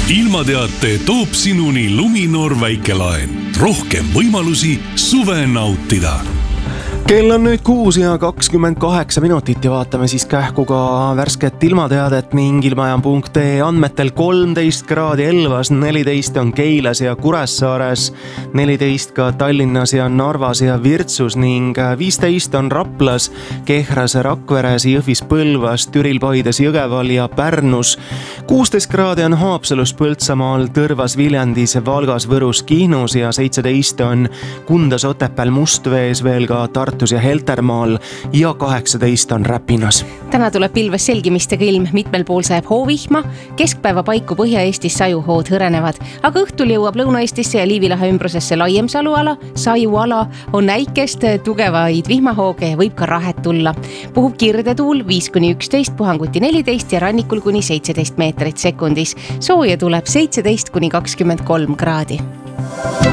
ilmateate toob sinuni Luminor väikelaen. Rohkem võimalusi suve nautida. Kell on nüüd 6:28 ja vaatame siis kähku ka värsket ilmateadet ning ilmajam.ee andmetel 13 kraadi Elvas, 14 on Keilas ja Kuressaares, 14 ka Tallinnas ja Narvas ja Virtsus ning 15 on Raplas, Kehras, Rakveres, Jõhvis, Põlvas, Türil, Paides, Jõgeval ja Pärnus. 16 kraadi on Haapsalus, Põltsamaal, Tõrvas, Viljandis, Valgas, Võrus, Kihnus ja 17 on Kundas, Otepääl, Mustvees, veel ka Tartus ja Heltermaal ja 18 on Räpinas. Täna tuleb pilves selgimistega ilm, mitmel pool sajab hoovihma, keskpäeva paiku Põhja-Eestis sajuhood hõrenevad, aga õhtul jõuab Lõuna-Eestisse ja Liivilahe ümbrusesse laiem sajuala, on näikest, tugevaid vihmahooge ja võib ka rahet tulla. Puhub kirdetuul 5-11, puhanguti 14 ja rannikul kuni 17 meetrit sekundis. Sooja tuleb 17-23 kraadi.